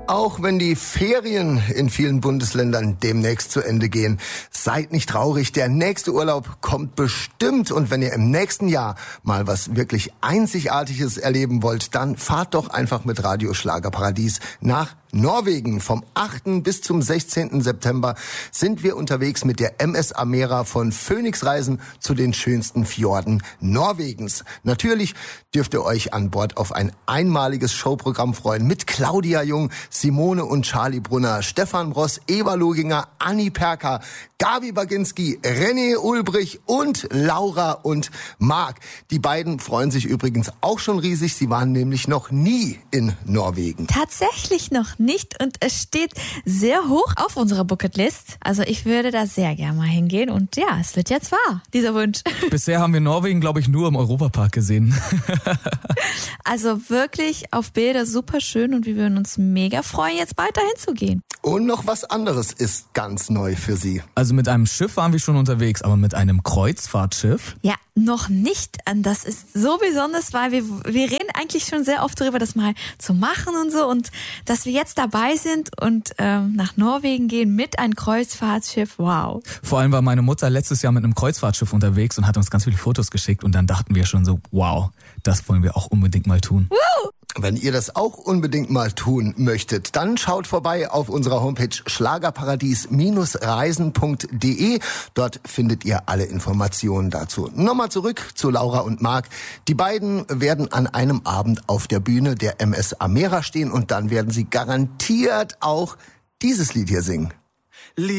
Auch wenn die Ferien in vielen Bundesländern demnächst zu Ende gehen, seid nicht traurig, der nächste Urlaub kommt bestimmt. Und wenn ihr im nächsten Jahr mal was wirklich Einzigartiges erleben wollt, dann fahrt doch einfach mit Radio Schlagerparadies nach Norwegen. Vom 8. bis zum 16. September sind wir unterwegs mit der MS Amera von Phoenix Reisen zu den schönsten Fjorden Norwegens. Natürlich dürft ihr euch an Bord auf ein einmaliges Showprogramm freuen mit Claudia Jung, Simone und Charlie Brunner, Stefan Bross, Eva Luginger, Anni Perka, Gabi Baginski, René Ulbrich und Laura und Marc. Die beiden freuen sich übrigens auch schon riesig. Sie waren nämlich noch nie in Norwegen. Tatsächlich noch nicht und es steht sehr hoch auf unserer Bucketlist. Also ich würde da sehr gerne mal hingehen und ja, es wird jetzt wahr, dieser Wunsch. Bisher haben wir Norwegen, glaube ich, nur im Europapark gesehen. Also wirklich auf Bilder super schön und wir würden uns mega freuen, jetzt bald dahin zu gehen. Und noch was anderes ist ganz neu für Sie. Also mit einem Schiff waren wir schon unterwegs, aber mit einem Kreuzfahrtschiff? Ja, noch nicht. Das ist so besonders, weil wir reden eigentlich schon sehr oft darüber, das mal zu machen und so. Und dass wir jetzt dabei sind und nach Norwegen gehen mit einem Kreuzfahrtschiff, wow. Vor allem war meine Mutter letztes Jahr mit einem Kreuzfahrtschiff unterwegs und hat uns ganz viele Fotos geschickt. Und dann dachten wir schon so, wow, das wollen wir auch unbedingt mal tun. Woo! Wenn ihr das auch unbedingt mal tun möchtet, dann schaut vorbei auf unserer Homepage schlagerparadies-reisen.de. Dort findet ihr alle Informationen dazu. Nochmal zurück zu Laura und Marc. Die beiden werden an einem Abend auf der Bühne der MS Amera stehen und dann werden sie garantiert auch dieses Lied hier singen.